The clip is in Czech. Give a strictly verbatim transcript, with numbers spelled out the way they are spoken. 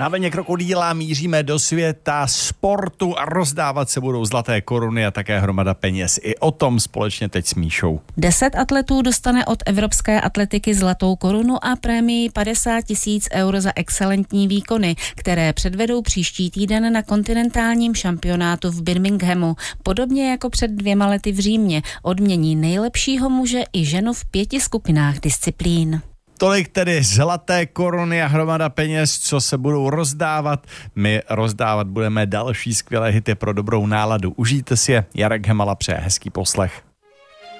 Na vlně krokodýla míříme do světa sportu a rozdávat se budou zlaté koruny a také hromada peněz. I o tom společně teď s Míšou. Deset atletů dostane od Evropské atletiky zlatou korunu a prémii padesát tisíc eur za excelentní výkony, které předvedou příští týden na kontinentálním šampionátu v Birminghamu. Podobně jako před dvěma lety v Římě odmění nejlepšího muže i ženu v pěti skupinách disciplín. Tolik tedy zlaté koruny a hromada peněz, co se budou rozdávat. My rozdávat budeme další skvělé hity pro dobrou náladu. Užijte si je. Jarek Hemala přeje hezký poslech.